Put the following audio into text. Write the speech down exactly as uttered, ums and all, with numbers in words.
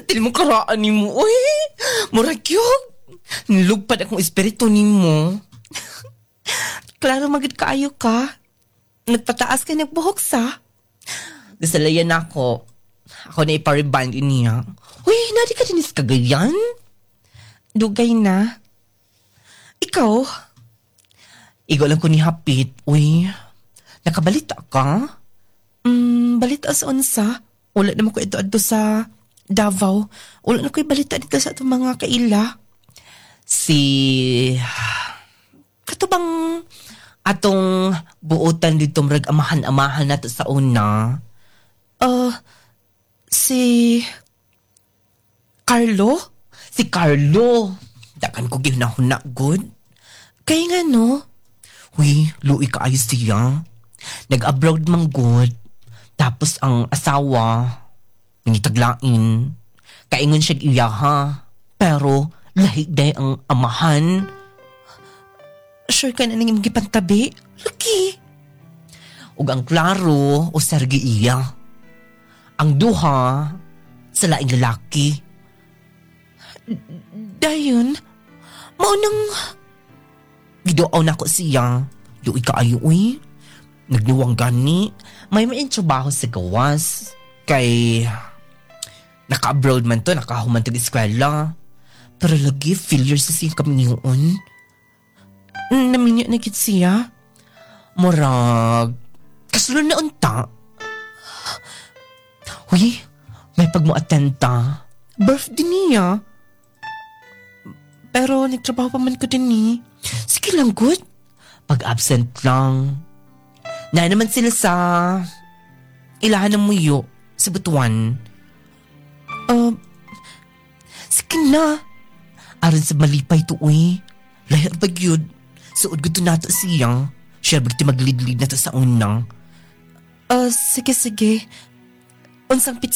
Dili mo karaan ni mo. Uy, murag yun. Nilugpad akong espiritu ni mo. Klaro magid kaayo ka. Nagpataas ka nagbuhok sa. Dasalayan ako. Ako na ipariband niya. Uy, nadi ka dinis kagayan? Dugay na. Ikaw? Igo lang ko ni Hapit. Uy, nakabalita ka? Hmm, balita sa unsa? Wala naman ko ito-adto sa Davao. Wala na ko'y balita dito sa itong mga kaila. Si... Katubang atong buotan dito mrag amahan-amahan nato sa una. Uh, si... Carlo? Si Carlo. Dakan ko ginahuna good. Kaya nga no? Uy, luwi ka ayos siya. Nag-abroad mang good. Tapos ang asawa, nangitaglain. Kaingon siya iyaha. Pero, lahi day ang amahan. Sure ka na nang magipantabi? Laki. Ug ang klaro, o sargi iya. Ang duha, sa laing lalaki. Dayon, maunang... Gidoaw na ko siya. Luwi ka ayo, uy. Nagniwang gani. May main trabaho sa gawas. Kay... Naka-abroad man to, nakahuman to eskwela. Pero lagi, failure sa siya kami yun. Naminyo na kit siya. Murag... Kasunod na unta. Uy, may pagmo-atenta. Birthday niya. Pero nagtrabaho pa man ko din ni. Sige lang, good. Pag-absent lang. Na naman sila sa ilahan ng muyo sa Butuan. Uh, sige na. Aron sa malipay to, uy. Lahir pag yun. Suod ko to nato siyang. Siya bagti maglid-lid na to sa unang. Uh, sige, sige. Unsang pizza